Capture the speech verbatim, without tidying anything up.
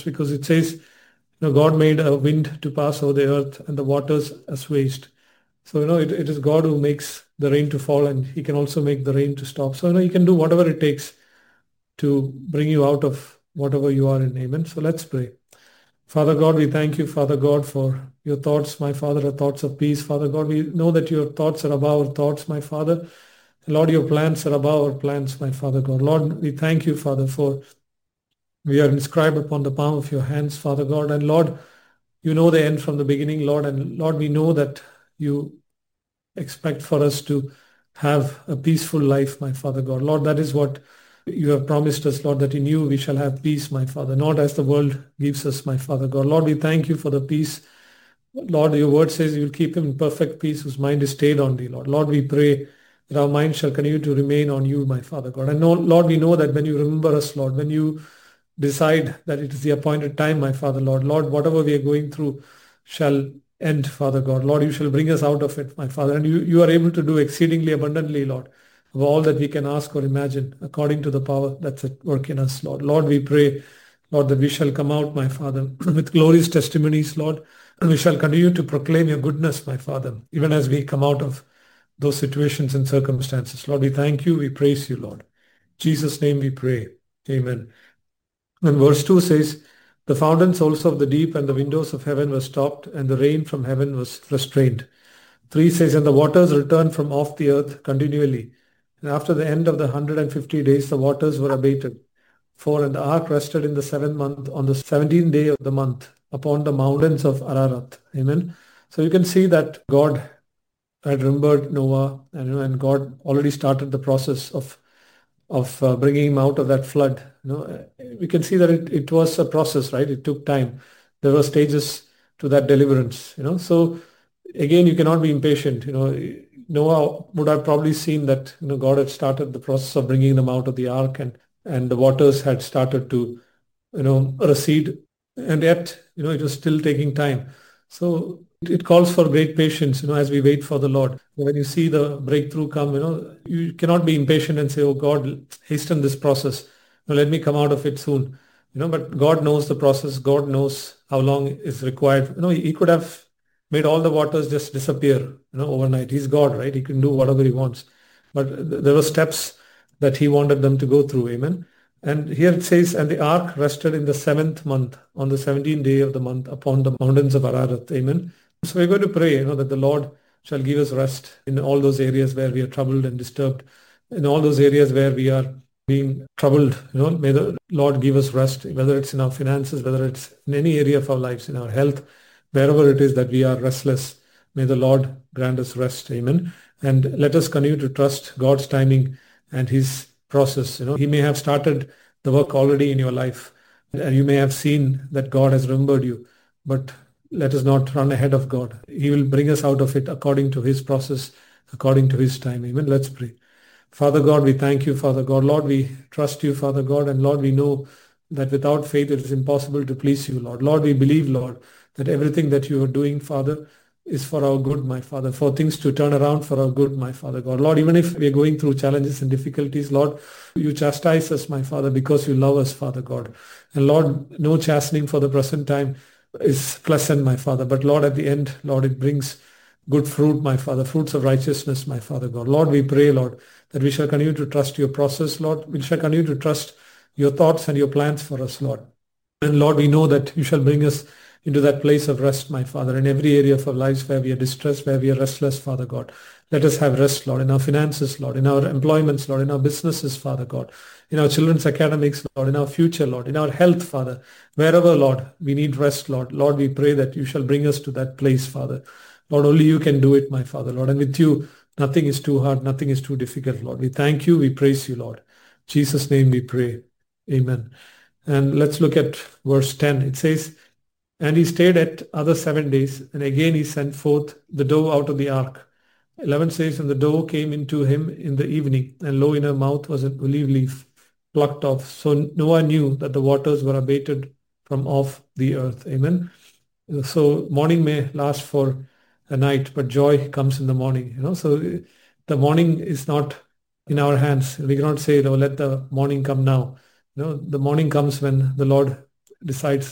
context, because it says, you know, God made a wind to pass over the earth and the waters assuaged. So, you know, it, it is God who makes the rain to fall, and he can also make the rain to stop. So, you know, he can do whatever it takes to bring you out of whatever you are in. Amen. So let's pray. Father God, we thank you, Father God, for your thoughts, my Father, are thoughts of peace. Father God, we know that your thoughts are above our thoughts, my Father. Lord, your plans are above our plans, my Father God. Lord, we thank you, Father, for we are inscribed upon the palm of your hands, Father God. And Lord, you know the end from the beginning, Lord. And Lord, we know that you expect for us to have a peaceful life, my Father God. Lord, that is what you have promised us, Lord, that in you we shall have peace, my Father, not as the world gives us, my Father God. Lord, we thank you for the peace. Lord, your word says you'll keep him in perfect peace whose mind is stayed on thee, Lord. Lord, we pray that our mind shall continue to remain on you, my Father God. And Lord, we know that when you remember us, Lord, when you decide that it is the appointed time, my Father, Lord, Lord, whatever we are going through shall end, Father God. Lord, you shall bring us out of it, my Father. And you, you are able to do exceedingly abundantly, Lord, of all that we can ask or imagine, according to the power that's at work in us, Lord. Lord, we pray, Lord, that we shall come out, my Father, with glorious testimonies, Lord. And we shall continue to proclaim your goodness, my Father, even as we come out of those situations and circumstances. Lord, we thank you. We praise you, Lord. In Jesus' name we pray. Amen. And verse two says, the fountains also of the deep and the windows of heaven were stopped, and the rain from heaven was restrained. three says, and the waters returned from off the earth continually. And after the end of the one hundred fifty days, the waters were abated. four, and the ark rested in the seventh month on the seventeenth day of the month upon the mountains of Ararat. Amen. So you can see that God had remembered Noah, and, and God already started the process of of uh, bringing him out of that flood. You know, we can see that it, it was a process, right? It took time. There were stages to that deliverance, you know. So again, you cannot be impatient. You know, Noah would have probably seen that, you know, God had started the process of bringing them out of the ark, and and the waters had started to, you know, recede, and yet, you know, it was still taking time. So it calls for great patience, you know, as we wait for the Lord. When you see the breakthrough come, you know, you cannot be impatient and say, oh God, hasten this process. Now, let me come out of it soon. You know, but God knows the process. God knows how long is required. You know, he could have made all the waters just disappear, you know, overnight. He's God, right? He can do whatever he wants. But there were steps that he wanted them to go through. Amen. And here it says, and the ark rested in the seventh month, on the seventeenth day of the month, upon the mountains of Ararat. Amen. So we're going to pray, you know, that the Lord shall give us rest in all those areas where we are troubled and disturbed, in all those areas where we are being troubled. You know, may the Lord give us rest, whether it's in our finances, whether it's in any area of our lives, in our health, wherever it is that we are restless. May the Lord grant us rest. Amen. And let us continue to trust God's timing and his process. You know, he may have started the work already in your life, and you may have seen that God has remembered you, but let us not run ahead of God. He will bring us out of it according to his process, according to his time. Amen. Let's pray. Father God, we thank you, Father God. Lord, we trust you, Father God. And Lord, we know that without faith it is impossible to please you, Lord. Lord, we believe, Lord, that everything that you are doing, Father, is for our good, my Father, for things to turn around for our good, my Father God. Lord, even if we are going through challenges and difficulties, Lord, you chastise us, my Father, because you love us, Father God. And Lord, no chastening for the present time is pleasant, my Father. But Lord, at the end, Lord, it brings good fruit, my Father, fruits of righteousness, my Father God. Lord, we pray, Lord, that we shall continue to trust your process, Lord. We shall continue to trust your thoughts and your plans for us, Lord. And Lord, we know that you shall bring us into that place of rest, my Father, in every area of our lives where we are distressed, where we are restless, Father God. Let us have rest, Lord, in our finances, Lord, in our employments, Lord, in our businesses, Father God, in our children's academics, Lord, in our future, Lord, in our health, Father. Wherever, Lord, we need rest, Lord. Lord, we pray that you shall bring us to that place, Father. Lord, only you can do it, my Father, Lord. And with you, nothing is too hard, nothing is too difficult, Lord. We thank you, we praise you, Lord. In Jesus' name we pray. Amen. And let's look at verse ten. It says, and he stayed at other seven days, and again he sent forth the dove out of the ark. eleven says, and the dove came into him in the evening, and lo, in her mouth was an olive leaf plucked off. So Noah knew that the waters were abated from off the earth. Amen. So morning may last for a night, but joy comes in the morning. You know, so the morning is not in our hands. We cannot say, oh, let the morning come now. You know, the morning comes when the Lord decides